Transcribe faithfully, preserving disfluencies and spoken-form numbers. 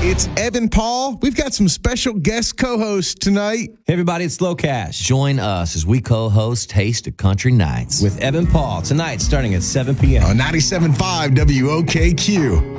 It's Evan Paul. We've got some special guest co-hosts tonight. Hey, everybody, it's Slow Cash. Join us as we co-host Taste of Country Nights with Evan Paul tonight starting at seven p.m. on ninety-seven point five W O K Q.